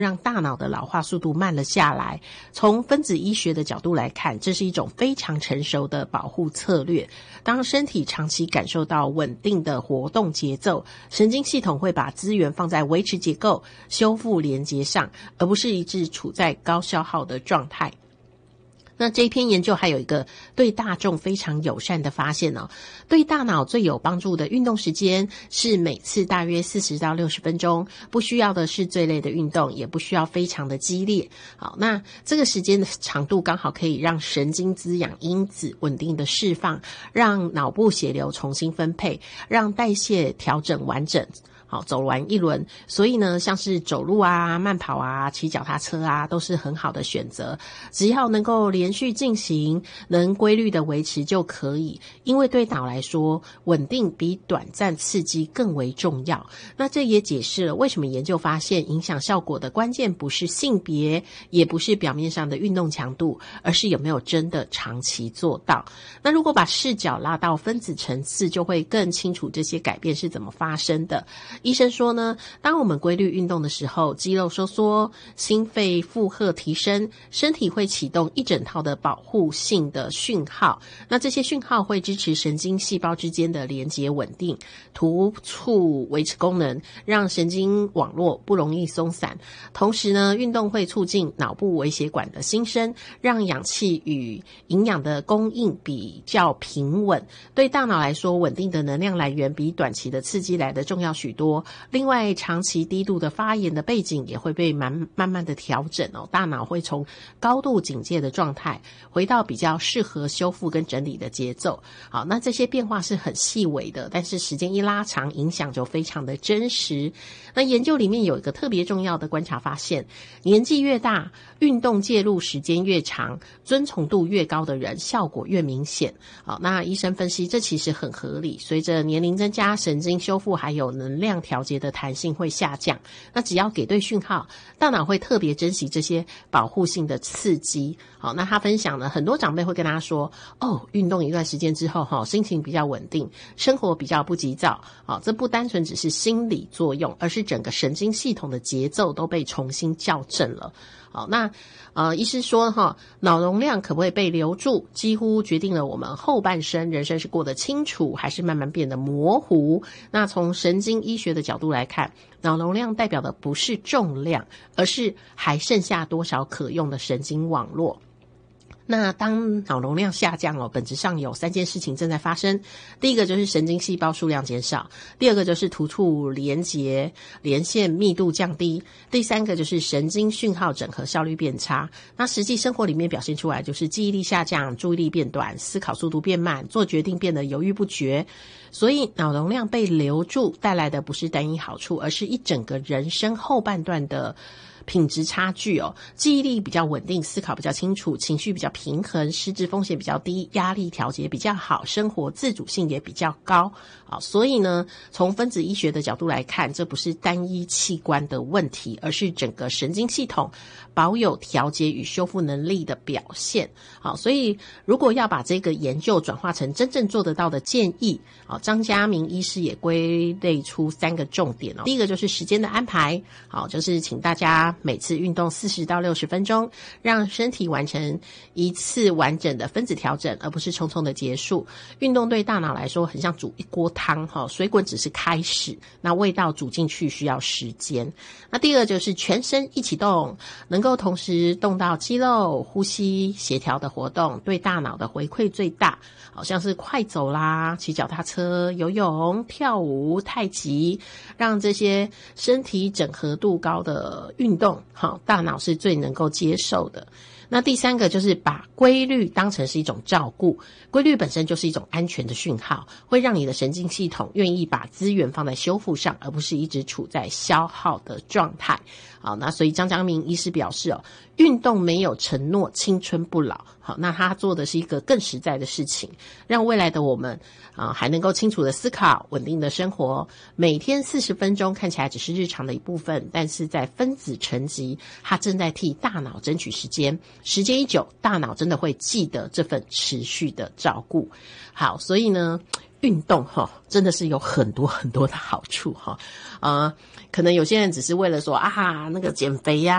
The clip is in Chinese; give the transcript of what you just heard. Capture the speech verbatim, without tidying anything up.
让大脑的老化速度慢了下来。从分子医学的角度来看，这是一种非常成熟的保护策略。当身体长期感受到稳定的活动节奏，神经系统会把资源放在维持结构、修复连接上，而不是一直处在高消耗的状态。那这一篇研究还有一个对大众非常友善的发现哦，对大脑最有帮助的运动时间是每次大约四十到六十分钟，不需要的是最累的运动，也不需要非常的激烈。好，那这个时间的长度刚好可以让神经滋养因子稳定的释放，让脑部血流重新分配，让代谢调整完整。好，走完一轮，所以呢，像是走路啊、慢跑啊、骑脚踏车啊，都是很好的选择。只要能够连续进行，能规律的维持就可以。因为对脑来说，稳定比短暂刺激更为重要。那这也解释了为什么研究发现，影响效果的关键不是性别，也不是表面上的运动强度，而是有没有真的长期做到。那如果把视角拉到分子层次，就会更清楚这些改变是怎么发生的。医生说呢，当我们规律运动的时候，肌肉收缩，心肺负荷提升，身体会启动一整套的保护性的讯号。那这些讯号会支持神经细胞之间的连结稳定，突促维持功能，让神经网络不容易松散。同时呢，运动会促进脑部微血管的新生，让氧气与营养的供应比较平稳。对大脑来说，稳定的能量来源比短期的刺激来得重要许多。另外，长期低度的发炎的背景也会被慢慢慢的调整哦，大脑会从高度警戒的状态回到比较适合修复跟整理的节奏。好，那这些变化是很细微的，但是时间一拉长，影响就非常的真实。那研究里面有一个特别重要的观察发现，年纪越大，运动介入时间越长，遵从度越高的人效果越明显。好，那医生分析这其实很合理，随着年龄增加，神经修复还有能量调节的弹性会下降。那只要给对讯号，大脑会特别珍惜这些保护性的刺激。好，那他分享呢，很多长辈会跟他说，哦，运动一段时间之后，哈，心情比较稳定，生活比较不急躁。好，这不单纯只是心理作用，而是整个神经系统的节奏都被重新校正了。好，那呃，医师说哈，脑容量可不可以被留住，几乎决定了我们后半生人生是过得清楚，还是慢慢变得模糊。那从神经医学的角度来看，脑容量代表的不是重量，而是还剩下多少可用的神经网络。那当脑容量下降哦，本质上有三件事情正在发生。第一个就是神经细胞数量减少，第二个就是突触连结连线密度降低，第三个就是神经讯号整合效率变差。那实际生活里面表现出来就是记忆力下降，注意力变短，思考速度变慢，做决定变得犹豫不决。所以脑容量被留住带来的不是单一好处，而是一整个人生后半段的品质差距哦，记忆力比较稳定，思考比较清楚，情绪比较平衡，失智风险比较低，压力调节比较好，生活自主性也比较高。好，所以呢，从分子医学的角度来看，这不是单一器官的问题，而是整个神经系统保有调节与修复能力的表现。好，所以如果要把这个研究转化成真正做得到的建议，好，张家明医师也归类出三个重点哦。第一个就是时间的安排，好，就是请大家每次运动四十到六十分钟，让身体完成一次完整的分子调整，而不是匆匆的结束。运动对大脑来说很像煮一锅汤，水滚只是开始，那味道煮进去需要时间。那第二就是全身一起动，能够同时动到肌肉、呼吸、协调的活动，对大脑的回馈最大。好像是快走啦、骑脚踏车、游泳、跳舞、太极，让这些身体整合度高的运动，好，大脑是最能够接受的。那第三个就是把规律当成是一种照顾，规律本身就是一种安全的讯号，会让你的神经系统愿意把资源放在修复上，而不是一直处在消耗的状态。好，那所以张家明医师表示哦，运动没有承诺青春不老。好，那他做的是一个更实在的事情，让未来的我们啊还能够清楚的思考，稳定的生活。每天四十分钟看起来只是日常的一部分，但是在分子层级，它正在替大脑争取时间。时间一久，大脑真的会记得这份持续的照顾。好，所以呢， 运动哈，真的是有很多很多的好处哈。呃，可能有些人只是为了说啊，那个减肥呀、